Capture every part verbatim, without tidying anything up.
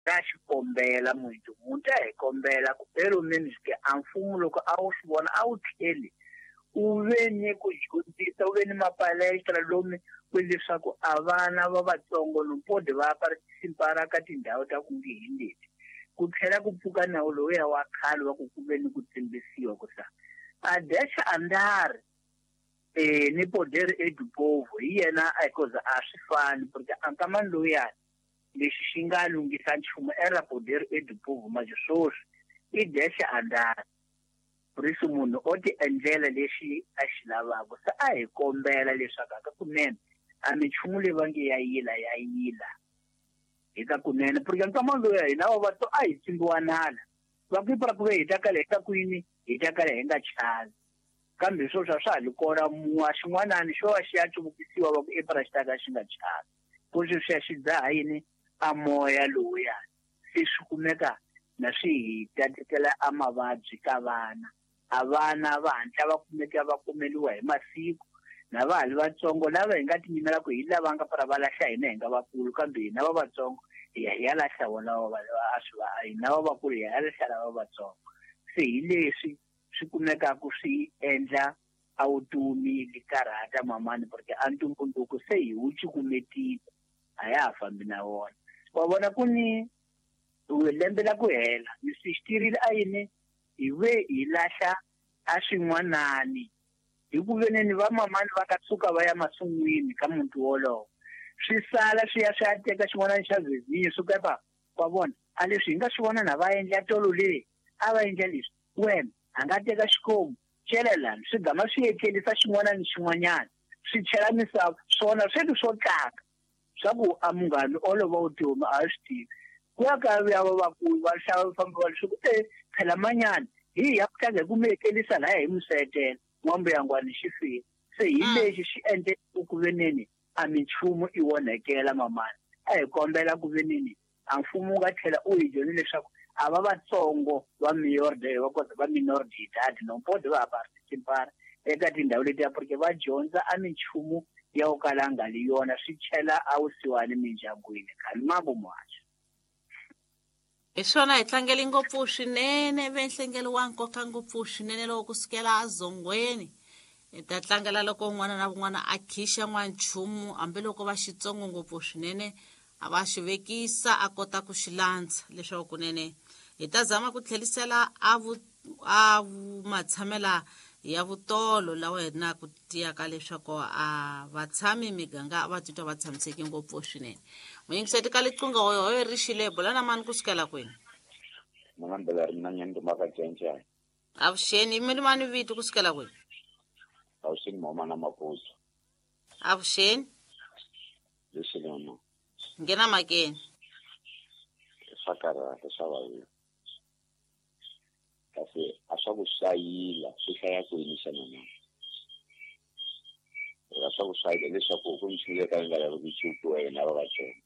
ta xikombela munhu munhu ta hi kombela ku peromeni ke a mfumo loko a wu swi vona a wu tlheli u ve ni ku dyondzisa u ve ni mapalestra lomu ku leswaku a vana va vatsongo lompodi va participara ka tindhawu ta ku nge hi leti ku tlhela ku pfuka nawu lowuya wa khale wa ku ku ve ni ku tsimbisiwa ku sa a desha andari eh ni poder edupovo hi yena a hikoza a swi fani porque ankamani lowuyani lexi xi nga lunghisa nchumu era poder edupovo majososwi i desha andari risi munhu o ti endlela lexi a xi lavaka se a hi kombela leswaku aka kunene a minchumu leyi va nge ya yila ya yila eka kunene porque nkamani loya hina va vato a hi tsimbiwanala va ku ipara ku ve hi ta kale eka kwini hi ta kale hi nga chavi kambe swo swa swa ha li kona muwa xin'wanani xo va xi ya cuvukisiwa va ku ipara xi ta ka xi nga chavi ku swi swi ya xi dzaha yini a moya lowuya se swi kumeka na swi hi tatikela a mavabyi ka vana a vana va hatla va kumeka va kumeliwa hi masiku na vahali vatsongo lava hi nga ti nyimela ku hi lava nga para va lahla hina hi nga vakulu kambe hina va vatsongo hi ya lahla vona a swi va hina va vakulu hi ya lahla lava vatsongo se hi leswi swi kumekaku swi endla a vutomi li karhata mamani porque a ntumbuluko se hi wu cukumetile a ya ha fambi na wona wa vona ku ni lembe la ku hela ni swi xitirile a yini hi ve hi lahla a swin'wanani hi ku veneni va mamani va ka tsuka va ya masungwini ka muti wolowo swi sala swi ya swi ya teka xin'wanani xa vivinyo swi kepa wa vona a leswi hi nga swi vona na va endla tolo leyi a va endla leswi wena a nga teka xikomu celelani swi gama swi etlelisa xin'wanani xin'wanyana swi chela misava swona sweswi swo tlaka swa ku a munghani olova vutomi a swi tivi ku ya ka ya va vakulu va xava fambi va leswi e phela manyana hi ya ku tlanga ku mekelisa la hi musetela n'wambo yangwani xi file se hi lexi xi endle ku veneni a minchumu i wonekela mamani a hi kombela ku veneni a mfumo nga tlhela u hi dyoni leswaku a va vatsongo va miorde va kota va minoridad nompodi va participara eka tindhawu leti ya porque va dyondza a minchumu ya ku kala nga li yona swi chela a vusiwana mindyangwini khali mavo mwaxa hi swona hi tlangeli ngopfu swinene venhlengeli wa nkoka ngopfu swinene loko kusukela azongweni hi ta tlangela loko un'wana na un'wana a khixa n'wanchumu hambiloko va xitsongo ngopfu swinene a va xi vekisa a kota ku xi landza leswaku kunene hi ta zama ku tlhelisela a vu a matshamela ya vutolo lawa hi na ku tiyaka leswaku a vatshami miganga va titwa va tshamiseke ngopfu swinene muyingiseti ka liqunga hoyo ri xile bolana mani kusukela kwini mangambela ri na nyendo maka jenja avuxeni mi mani vito kusukela kwini avuxeni mama na mapuso avuxeni leswi lona ngena makeni sakara swa yi kasi a swa ku hlayila swi hlaya ku yini xana na a swa ku hlayila leswaku ku nchile ka nga ya ku chuku wena va vatsongo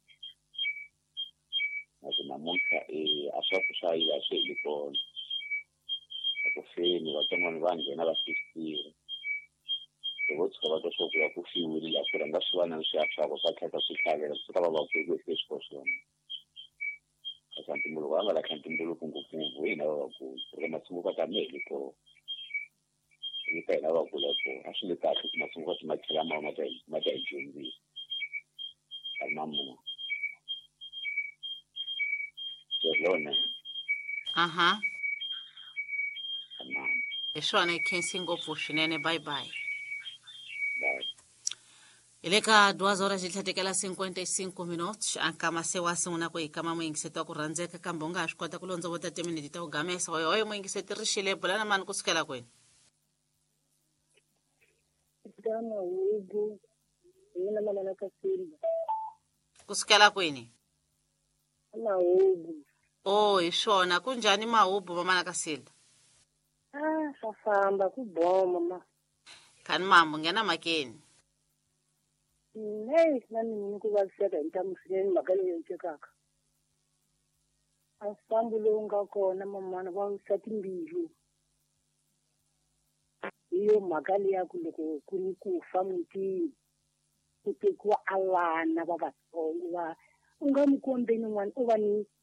na namuntlha eh a swa ku hlayila swi hi kona ku feni vatsongo va nghena va fistile loko tsho va to swo ku ya ku fiwile la ku ranga swivana swi ya swa ku sa tlhela swi hlayela swi ta va va ku ku fesi swona kanti munhu va nga la kanti mbuluko ngopfu hina va ku ri matsunguka ka meli ko ni ta hina va ku la ko a swi le kahle ku matsunguka ti mathela ma ma ta ma ta dyondzi a mamu lona aha tamam hi swona hi khensi ngopfu swinene bye bye bye ile ka duas horas yi tlhatekela cinquenta e cinco minutos ankama se wa sunguna ku ikama muyingiseti wa ku rhandzeka kambe u nga ha swi kota ku londza vo thirty minutes ta ku gamesa hoyo muyingiseti ri xile bulana mani kusukela kwini Dama hubu yena mama ka Silva kusukela kwini mahubu oh hi swona kunjhani mahubu mama na ka Silva ah safamba ku boma mama khani mambo ngena makeni hey nani ku vaviseka hi ntamusini mhaka leyi endlekaka a nsambu lowu nga kona mamana va wisa timbilu hi yo mhaka leya ku loko ku ri ku fa mutini ku tekiwa a vana va vatsongo va u nga mi kombeni n'wana u va ni